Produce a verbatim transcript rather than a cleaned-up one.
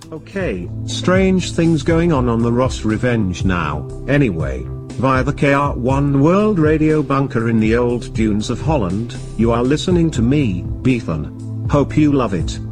Okay, strange things going on on the Ross Revenge now. Anyway, via the K R one World Radio bunker in the old dunes of Holland, you are listening to me, Beethan. Hope you love it.